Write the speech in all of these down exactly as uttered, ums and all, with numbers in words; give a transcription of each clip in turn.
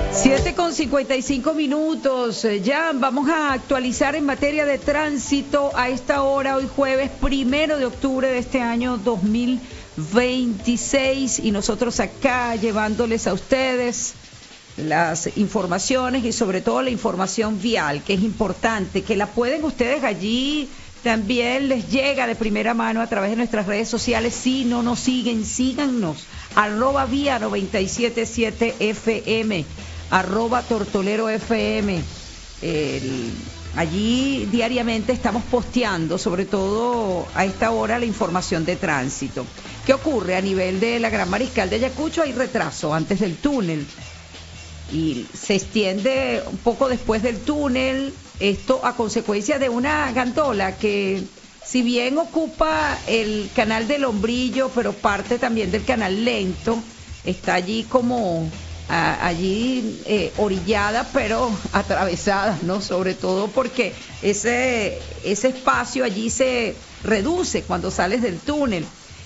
Siete con cincuenta y cinco minutos. Ya vamos a actualizar en materia de tránsito a esta hora, hoy jueves primero de octubre de este año dos mil veintiséis, y nosotros acá llevándoles a ustedes las informaciones y sobre todo la información vial, que es importante, que la pueden ustedes allí, también les llega de primera mano a través de nuestras redes sociales. Si no nos siguen, síganos, arroba vía noventa y siete punto siete F M, arroba tortolero F M. El, allí diariamente estamos posteando, sobre todo a esta hora, la información de tránsito. ¿Qué ocurre? A nivel de la Gran Mariscal de Ayacucho hay retraso antes del túnel y se extiende un poco después del túnel, esto a consecuencia de una gandola que, si bien ocupa el canal del Hombrillo, pero parte también del canal Lento, está allí como a, allí eh, orillada, pero atravesada, ¿no? Sobre todo porque ese, ese espacio allí se reduce cuando sales del túnel,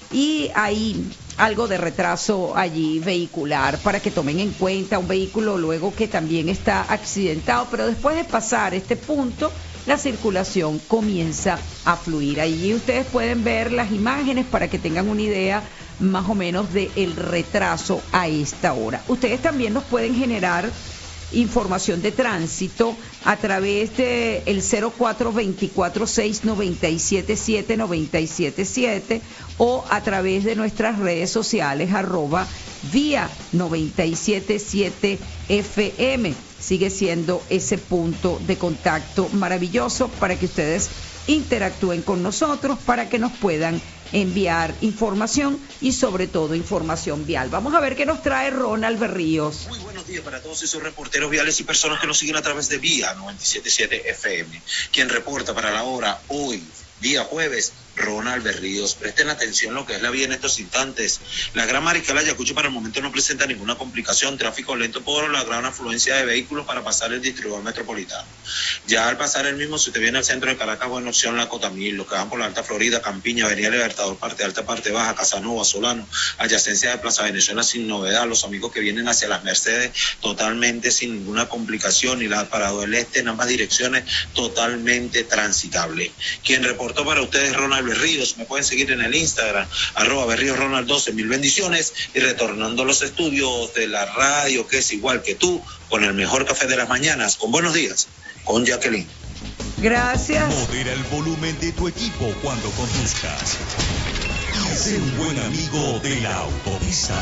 y hay algo de retraso allí vehicular para que tomen en cuenta. Un vehículo luego que también está accidentado, pero después de pasar este punto la circulación comienza a fluir. Allí ustedes pueden ver las imágenes para que tengan una idea más o menos del retraso a esta hora. Ustedes también nos pueden generar información de tránsito a través de el cero cuatro dos cuatro seis nueve siete siete nueve siete siete o a través de nuestras redes sociales arroba vía noventa y siete punto siete F M. Sigue siendo ese punto de contacto maravilloso para que ustedes interactúen con nosotros, para que nos puedan enviar información y sobre todo información vial. Vamos a ver qué nos trae Ronald Berríos. Muy buenos días para todos esos reporteros viales y personas que nos siguen a través de Vía noventa y siete punto siete F M. Quien reporta para la hora hoy, día jueves, Ronald Berríos. Presten atención lo que es la vía en estos instantes. La Gran Mariscal Ayacucho para el momento no presenta ninguna complicación. Tráfico lento por la gran afluencia de vehículos para pasar el distribuidor metropolitano. Ya al pasar el mismo, si usted viene al centro de Caracas, buena opción la Cotamil, los que van por la Alta Florida, Campiña, Avenida Libertador, parte alta, parte baja, Casanova, Solano, adyacencia de Plaza Venezuela sin novedad. Los amigos que vienen hacia las Mercedes, totalmente sin ninguna complicación, y la Parado del Este en ambas direcciones, totalmente transitable. Quien reportó para ustedes, Ronald Berríos. Me pueden seguir en el Instagram, arroba Berríos Ronald doce. Mil bendiciones, y retornando a los estudios de la radio, que es igual que tú, con el mejor café de las mañanas, con Buenos Días, con Jacqueline. Gracias. Modera el volumen de tu equipo cuando conduzcas. Y sé un buen amigo de la autopista.